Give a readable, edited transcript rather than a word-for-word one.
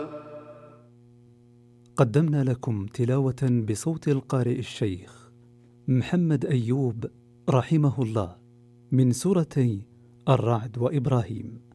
قدمنا لكم تلاوة بصوت القارئ الشيخ محمد أيوب رحمه الله من سورتي الرعد وإبراهيم.